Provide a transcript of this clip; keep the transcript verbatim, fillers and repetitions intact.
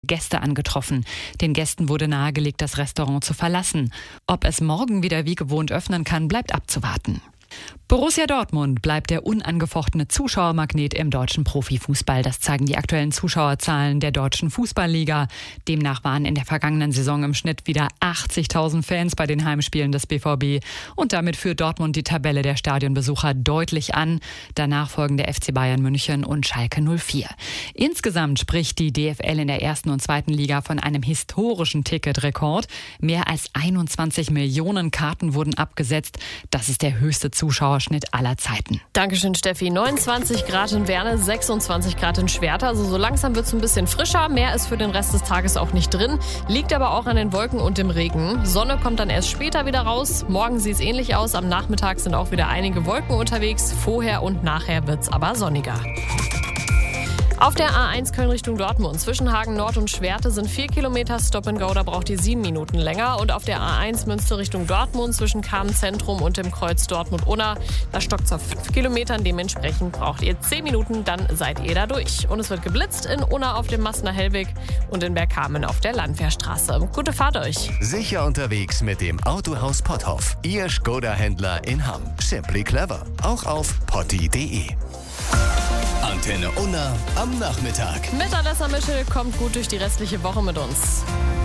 Gäste angetroffen. Den Gästen wurde nahegelegt, das Restaurant zu verlassen. Ob es morgen wieder wie gewohnt öffnen kann, bleibt abzuwarten. Borussia Dortmund bleibt der unangefochtene Zuschauermagnet im deutschen Profifußball. Das zeigen die aktuellen Zuschauerzahlen der deutschen Fußballliga. Demnach waren in der vergangenen Saison im Schnitt wieder achtzigtausend Fans bei den Heimspielen des B V B. Und damit führt Dortmund die Tabelle der Stadionbesucher deutlich an. Danach folgen der F C Bayern München und Schalke null vier. Insgesamt spricht die D F L in der ersten und zweiten Liga von einem historischen Ticketrekord. Mehr als einundzwanzig Millionen Karten wurden abgesetzt. Das ist der höchste Zuschauerschnitt aller Zeiten. Dankeschön, Steffi. neunundzwanzig Grad in Werne, sechsundzwanzig Grad in Schwerter. Also so langsam wird es ein bisschen frischer. Mehr ist für den Rest des Tages auch nicht drin. Liegt aber auch an den Wolken und dem Regen. Sonne kommt dann erst später wieder raus. Morgen sieht es ähnlich aus. Am Nachmittag sind auch wieder einige Wolken unterwegs. Vorher und nachher wird es aber sonniger. Auf der A eins Köln Richtung Dortmund zwischen Hagen Nord und Schwerte sind vier Kilometer Stop and Go, da braucht ihr sieben Minuten länger. Und auf der A eins Münster Richtung Dortmund zwischen Kamen Zentrum und dem Kreuz Dortmund-Unna, da stockt es auf fünf Kilometern, dementsprechend braucht ihr zehn Minuten, dann seid ihr da durch. Und es wird geblitzt in Unna auf dem Massner Hellweg und in Bergkamen auf der Landwehrstraße. Gute Fahrt euch! Sicher unterwegs mit dem Autohaus Potthoff, Ihr Skoda-Händler in Hamm. Simply clever, auch auf potti punkt de. Antenne Unna am Nachmittag. Mit Alessa Mischel kommt gut durch die restliche Woche mit uns.